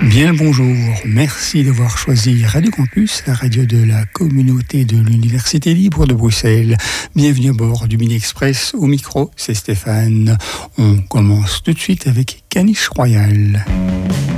Bien le bonjour, merci d'avoir choisi Radio Campus, la radio de la communauté de l'Université libre de Bruxelles. Bienvenue à bord du Mini Express, au micro, c'est Stéphane. On commence tout de suite avec Caniche Royale.